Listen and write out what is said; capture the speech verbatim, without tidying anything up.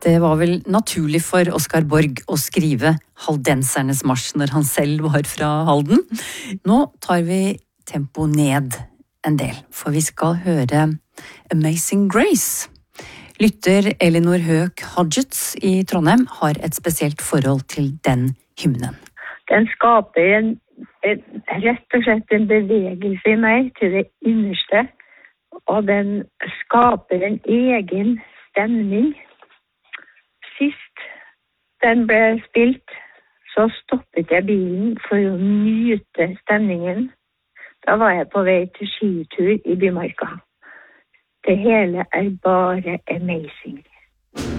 Det var vel naturlig for Oskar Borg å skrive Haldensernes marsj når han selv var fra Halden. Nå tar vi tempo ned en del, for vi skal høre Amazing Grace. Lytter Elinor Høek Hodgetts i Trondheim har et spesielt forhold til den hymnen. Den skaper en, en, rett og slett en bevegelse i meg til det innerste, og den skaper en egen stemning. Sist den ble spilt, så stoppet jeg bilen for å nyte stemningen. Da var jeg på vei til skitur i Bymarka. Det hele er bare amazing.